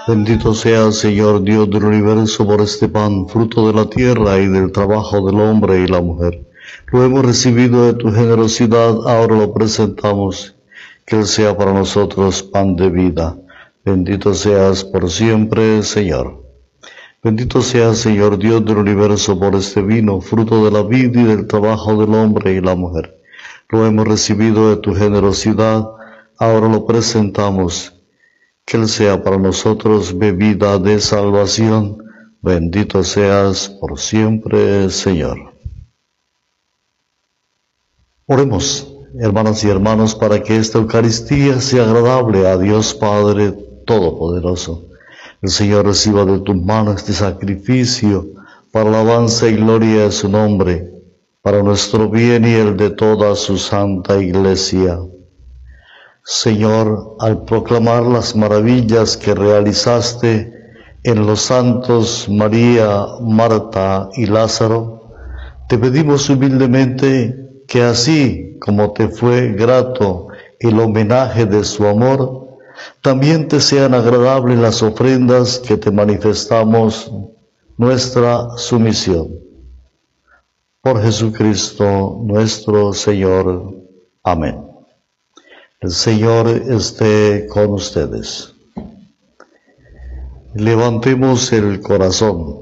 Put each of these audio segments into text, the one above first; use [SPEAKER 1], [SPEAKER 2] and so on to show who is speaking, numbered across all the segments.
[SPEAKER 1] Bendito sea, Señor Dios del universo, por este pan, fruto de la tierra y del trabajo del hombre y la mujer. Lo hemos recibido de tu generosidad, ahora lo presentamos. Que Él sea para nosotros pan de vida. Bendito seas por siempre, Señor. Bendito sea, Señor Dios del universo, por este vino, fruto de la vida y del trabajo del hombre y la mujer. Lo hemos recibido de tu generosidad, ahora lo presentamos. Que Él sea para nosotros bebida de salvación. Bendito seas por siempre, Señor. Oremos, hermanas y hermanos, para que esta Eucaristía sea agradable a Dios Padre Todopoderoso. El Señor reciba de tus manos este sacrificio para alabanza y gloria de su nombre, para nuestro bien y el de toda su santa Iglesia. Señor, al proclamar las maravillas que realizaste en los santos María, Marta y Lázaro, te pedimos humildemente que así como te fue grato el homenaje de su amor, también te sean agradables las ofrendas que te manifestamos nuestra sumisión. Por Jesucristo nuestro Señor. Amén. El Señor esté con ustedes. Levantemos el corazón.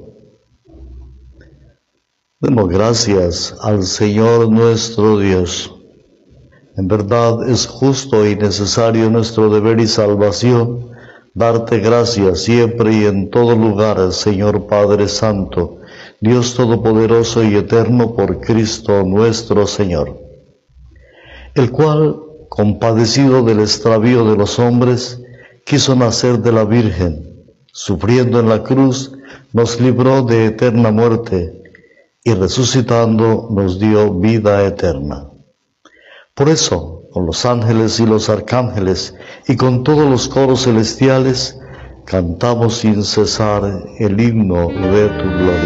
[SPEAKER 1] Demos gracias al Señor nuestro Dios. En verdad es justo y necesario nuestro deber y salvación darte gracias siempre y en todo lugar, Señor Padre Santo, Dios Todopoderoso y Eterno, por Cristo nuestro Señor, el cual, compadecido del extravío de los hombres, quiso nacer de la Virgen, sufriendo en la cruz, nos libró de eterna muerte, y resucitando nos dio vida eterna. Por eso, con los ángeles y los arcángeles, y con todos los coros celestiales, cantamos sin cesar el himno de tu gloria.